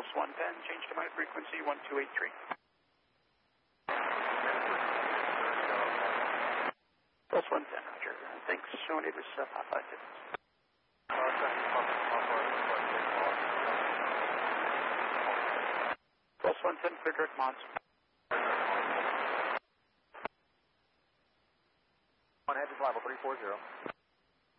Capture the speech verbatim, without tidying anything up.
one ten, change to my frequency one two eight three. Pulse one ten, roger. Thanks, show neighbors uh, five five distance. Pulse one ten, clear direct mods. One head to level three four zero.